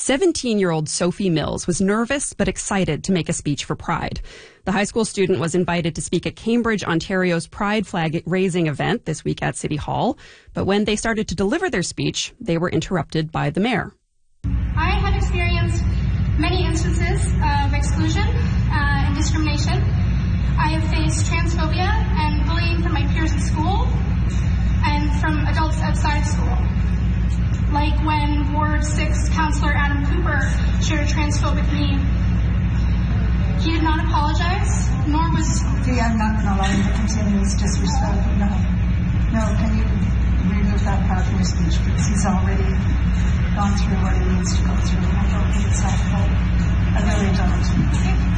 17-year-old Sophie Mills was nervous but excited to make a speech for Pride. The high school student was invited to speak at Cambridge, Ontario's Pride flag raising event this week at City Hall. But when they started to deliver their speech, they were interrupted by the mayor. I have experienced many instances of exclusion and discrimination. I have faced transphobia and bullying from my peers at school and from adults outside of school. Like when Ward 6 Councillor Adam Cooper shared a transphobic meme. He did not apologize, nor was... I'm not going to allow you to continue this disrespect. No, can you remove that part from your speech? Because he's already gone through what he needs to go through. I don't think it's helpful. I really don't.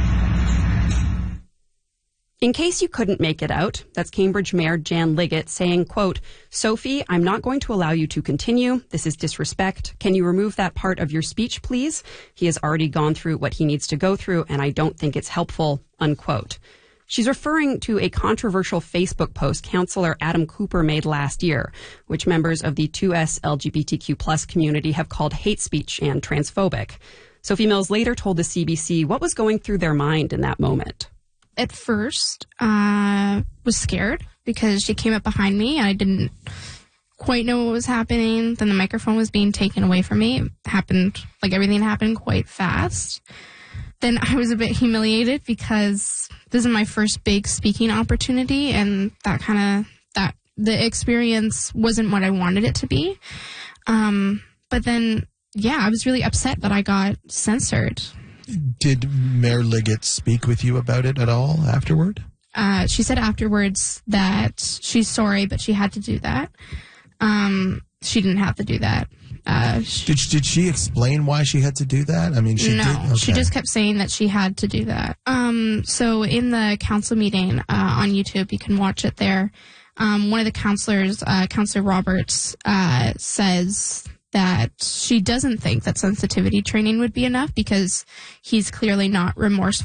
In case you couldn't make it out, that's Cambridge Mayor Jan Liggett saying, quote, "Sophie, I'm not going to allow you to continue. This is disrespect. Can you remove that part of your speech, please? He has already gone through what he needs to go through, and I don't think it's helpful," unquote. She's referring to a controversial Facebook post Councillor Adam Cooper made last year, which members of the 2S LGBTQ+ community have called hate speech and transphobic. Sophie Mills later told the CBC what was going through their mind in that moment. At first, was scared because she came up behind me and I didn't quite know what was happening. Then the microphone was being taken away from me. Everything happened quite fast. Then I was a bit humiliated because this is my first big speaking opportunity, and the experience wasn't what I wanted it to be. But then, I was really upset that I got censored. Did Mayor Liggett speak with you about it at all afterward? She said afterwards that she's sorry, but she had to do that. She didn't have to do that. Did she explain why she had to do that? I mean, she no, did. Okay. She just kept saying that she had to do that. So in the council meeting on YouTube, you can watch it there. One of the councillors, Councillor Roberts, says that she doesn't think that sensitivity training would be enough because he's clearly not remorseful.